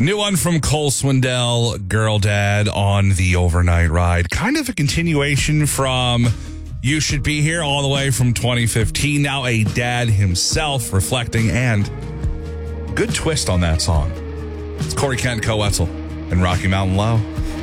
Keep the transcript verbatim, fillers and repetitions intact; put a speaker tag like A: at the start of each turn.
A: New one from Cole Swindell, Girl Dad on the Overnight Ride. Kind of a continuation from You Should Be Here all the way from twenty fifteen. Now a dad himself reflecting, and good twist on that song. It's Corey Kent, Co Wetzel, and Rocky Mountain Low.